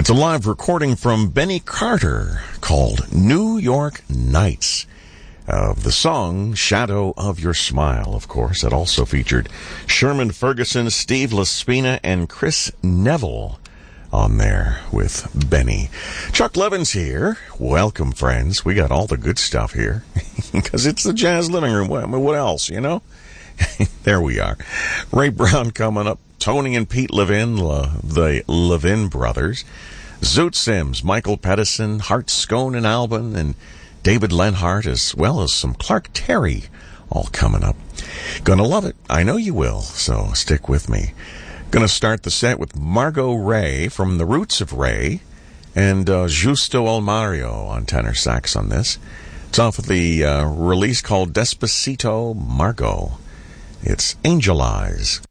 It's a live recording from Benny Carter called New York Nights of the song Shadow of Your Smile, of course. It also featured Sherman Ferguson, Steve LaSpina, and Chris Neville on there with Benny. Chuck Levin's here. Welcome, friends. We got all the good stuff here because it's the Jazz Living Room. What else, you know? There we are. Ray Brown coming up. Tony and Pete Levin, the Levin brothers. Zoot Sims, Michael Pedersen, Hart Scone and Albin, and David Lenhart, as well as some Clark Terry, all coming up. Gonna love it. I know you will, so stick with me. Gonna start the set with Margot Ray from The Roots of Ray, and Justo Almario on tenor sax on this. It's off of the release called Despacito Margot. It's Angel Eyes.